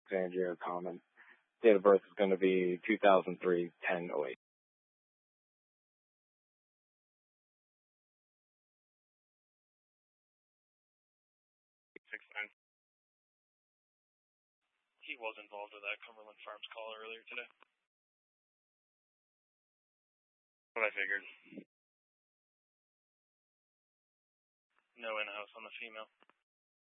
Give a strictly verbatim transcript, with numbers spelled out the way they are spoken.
Alexandria Common. Date of birth is going to be two thousand three, ten oh eight. six nine. He was involved with that Cumberland Farms call earlier today. What I figured. No in-house on the female.